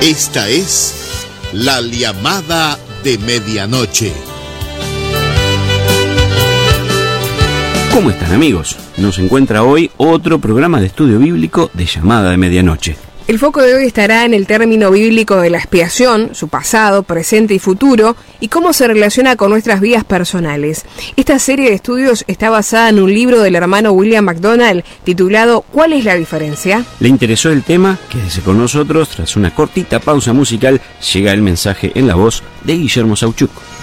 Esta es la llamada de medianoche. ¿Cómo están, amigos? Nos encuentra hoy otro programa de estudio bíblico de llamada de medianoche. El foco de hoy estará en el término bíblico de la expiación, su pasado, presente y futuro, y cómo se relaciona con nuestras vidas personales. Esta serie de estudios está basada en un libro del hermano William MacDonald titulado ¿Cuál es la diferencia? ¿Le interesó el tema? Quédese con nosotros. Tras una cortita pausa musical, llega el mensaje en la voz de Guillermo Sauchuk.